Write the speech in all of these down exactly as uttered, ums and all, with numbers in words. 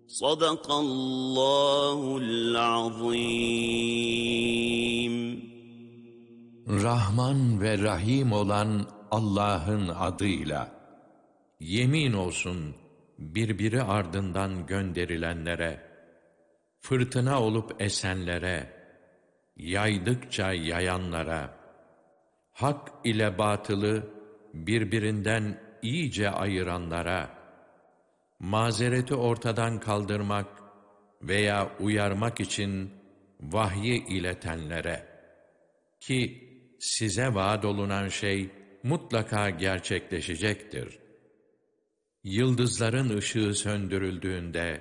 Sadakallahul azim. Rahman ve Rahim olan Allah'ın adıyla. Yemin olsun birbiri ardından gönderilenlere, fırtına olup esenlere, yaydıkça yayanlara, hak ile batılı birbirinden iyice ayıranlara, mazereti ortadan kaldırmak veya uyarmak için vahyi iletenlere, ki size vaad olunan şey mutlaka gerçekleşecektir. Yıldızların ışığı söndürüldüğünde,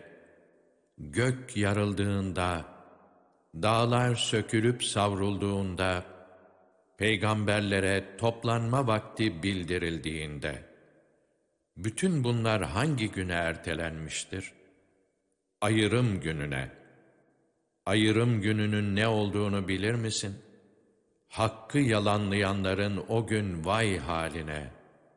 gök yarıldığında, dağlar sökülüp savrulduğunda, peygamberlere toplanma vakti bildirildiğinde, bütün bunlar hangi güne ertelenmiştir? Ayrım gününe. Ayrım gününün ne olduğunu bilir misin? Hakkı yalanlayanların o gün vay haline.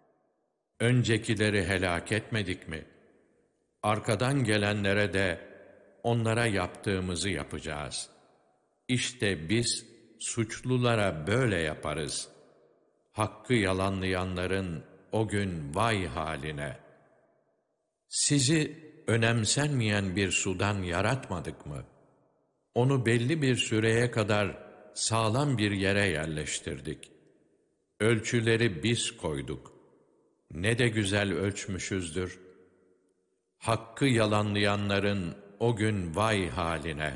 Öncekileri helak etmedik mi? Arkadan gelenlere de onlara yaptığımızı yapacağız. İşte biz suçlulara böyle yaparız. Hakkı yalanlayanların o gün vay haline. Sizi önemsenmeyen bir sudan yaratmadık mı? Onu belli bir süreye kadar sağlam bir yere yerleştirdik. Ölçüleri biz koyduk. Ne de güzel ölçmüşüzdür. Hakkı yalanlayanların o gün vay haline.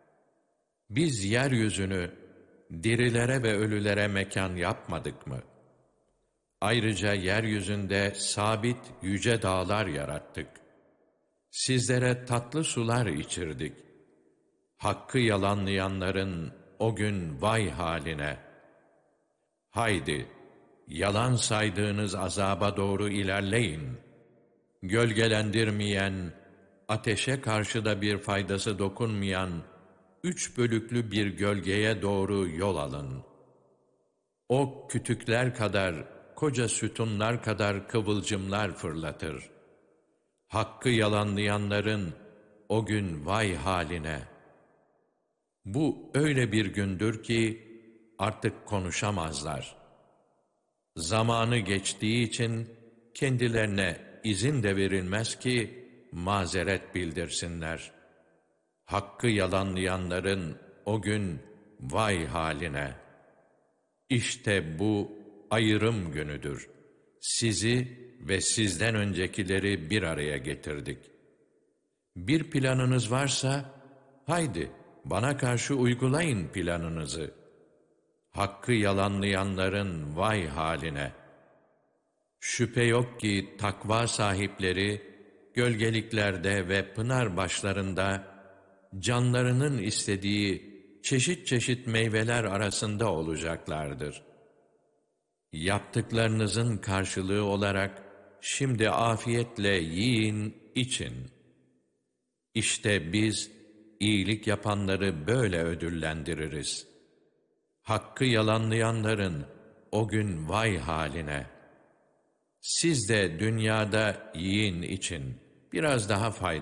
Biz yeryüzünü dirilere ve ölülere mekan yapmadık mı? Ayrıca yeryüzünde sabit yüce dağlar yarattık. Sizlere tatlı sular içirdik. Hakkı yalanlayanların o gün vay haline. Haydi, yalan saydığınız azaba doğru ilerleyin. Gölgelendirmeyen, ateşe karşı da bir faydası dokunmayan, üç bölüklü bir gölgeye doğru yol alın. O kütükler kadar, koca sütunlar kadar kıvılcımlar fırlatır. Hakkı yalanlayanların o gün vay haline. Bu öyle bir gündür ki artık konuşamazlar. Zamanı geçtiği için kendilerine izin de verilmez ki mazeret bildirsinler. Hakkı yalanlayanların o gün vay haline. İşte bu ayrım günüdür. Sizi ve sizden öncekileri bir araya getirdik. Bir planınız varsa, haydi bana karşı uygulayın planınızı. Hakkı yalanlayanların vay haline. Şüphe yok ki takva sahipleri, gölgeliklerde ve pınar başlarında, canlarının istediği çeşit çeşit meyveler arasında olacaklardır. Yaptıklarınızın karşılığı olarak şimdi afiyetle yiyin, için. İşte biz iyilik yapanları böyle ödüllendiririz. Hakkı yalanlayanların o gün vay haline. Siz de dünyada yiyin, için. Biraz daha faydalı.